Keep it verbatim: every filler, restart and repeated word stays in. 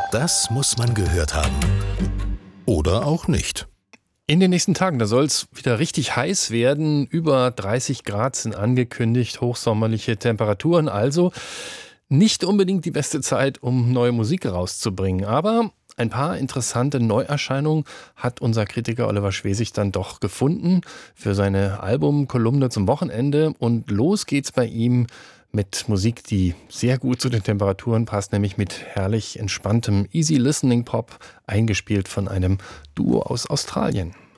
Das muss man gehört haben. Oder auch nicht. In den nächsten Tagen, da soll es wieder richtig heiß werden. Über dreißig Grad sind angekündigt, hochsommerliche Temperaturen. Also nicht unbedingt die beste Zeit, um neue Musik rauszubringen. Aber ein paar interessante Neuerscheinungen hat unser Kritiker Oliver Schwesig dann doch gefunden für seine Albumkolumne zum Wochenende. Und los geht's bei ihm mit Musik, die sehr gut zu den Temperaturen passt, nämlich mit herrlich entspanntem Easy Listening Pop, eingespielt von einem Duo aus Australien.